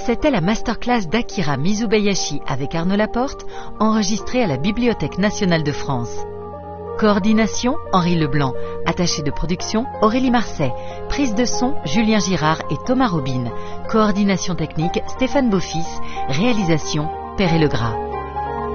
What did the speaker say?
C'était la masterclass d'Akira Mizubayashi avec Arnaud Laporte, enregistrée à la Bibliothèque nationale de France. Coordination, Henri Leblanc. Attaché de production, Aurélie Marseille. Prise de son, Julien Girard et Thomas Robin. Coordination technique, Stéphane Beaufils. Réalisation, Perret Legras.